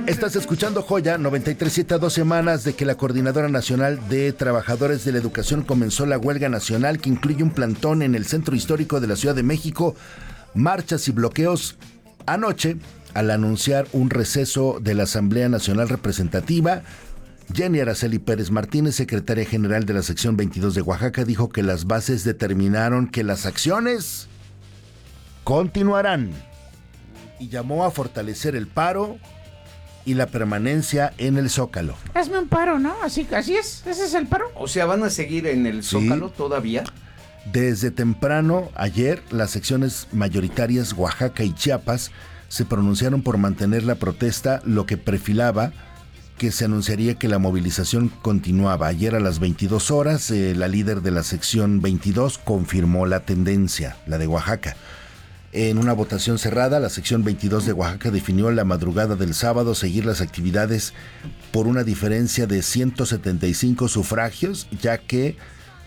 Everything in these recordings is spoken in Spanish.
Estás escuchando Joya 93.7, a 2 semanas de que la Coordinadora Nacional de Trabajadores de la Educación comenzó la huelga nacional, que incluye un plantón en el centro histórico de la Ciudad de México, marchas y bloqueos. Anoche, al anunciar un receso de la Asamblea Nacional Representativa, Jenny Araceli Pérez Martínez, secretaria general de la sección 22 de Oaxaca, dijo que las bases determinaron que las acciones continuarán y llamó a fortalecer el paro y la permanencia en el Zócalo. Hazme un paro, ¿no? Así es, ese es el paro. O sea, ¿van a seguir en el Zócalo todavía? Desde temprano, ayer, las secciones mayoritarias Oaxaca y Chiapas se pronunciaron por mantener la protesta, lo que perfilaba que se anunciaría que la movilización continuaba. Ayer a las 22 horas, la líder de la sección 22 confirmó la tendencia, la de Oaxaca. En una votación cerrada, la sección 22 de Oaxaca definió la madrugada del sábado seguir las actividades por una diferencia de 175 sufragios, ya que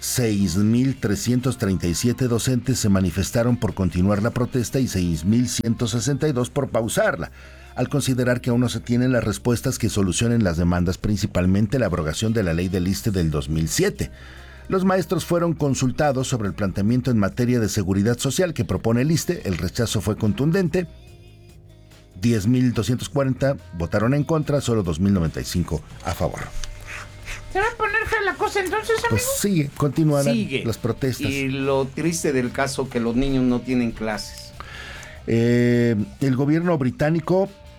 6.337 docentes se manifestaron por continuar la protesta y 6.162 por pausarla, al considerar que aún no se tienen las respuestas que solucionen las demandas, principalmente la abrogación de la ley del ISSSTE del 2007. Los maestros fueron consultados sobre el planteamiento en materia de seguridad social que propone el ISSSTE. El rechazo fue contundente. 10.240 votaron en contra, solo 2.095 a favor. ¿Se va a poner fea la cosa entonces, amigo? Pues sigue, continuarán las protestas. Y lo triste del caso, que los niños no tienen clases. El gobierno británico